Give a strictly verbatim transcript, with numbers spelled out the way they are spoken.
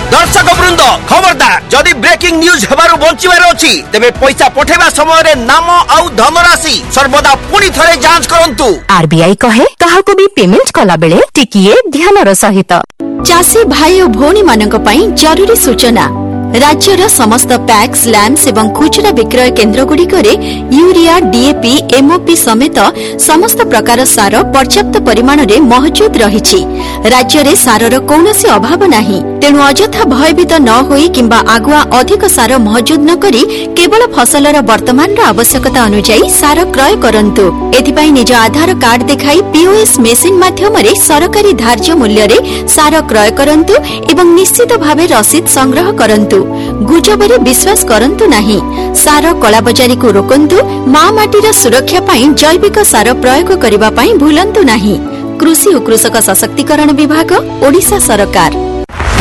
दर्शक वृंद खबरदार जदि ब्रेकिंग न्यूज हेबारु बंचिबार अछि तेबे पैसा पठेबा समय रे नाम आउ धनराशि सर्वदा पुनी थरे जांच करंतु। आरबीआई कहे काहाको भी पेमेंट कला बेले टिकिए ध्यानर सहित। चासी भाई और भौणी मानक पई जरूरी सूचना। राज्यर समस्त पैक्स लैम्प्स एवं खुचरा विक्रय केन्द्र गुड़िकरे यूरिया डीएपी एमओपी समेत समस्त प्रकार सार पर्याप्त परिमाण रे मौजूद रहिछि। राज्य रे सारर कौनसी अभाव नाही, तेणु अजथा भयभीत न होई किंबा आगुआ अधिक सार मौजूद न करी केवल फसलर वर्तमान आवश्यकता अनुसार सार क्रय करंतु। एथिपाई निज आधार कार्ड देखाई पीओएस मेसिन माध्यमरे सरकारी धार्य मूल्य रे सार क्रय करंतु एवं निश्चित भावे रसीद संग्रह करंतु। गुजबरे विश्वास करंतु नाही। सार कलाबजारी को रोकंतु। मां माटीर सुरक्षा पाई जैविक सार प्रयोग करिबा पाई भूलंतु नाही। कृषि और कृषक सशक्तिकरण विभाग ओडिशा सरकार।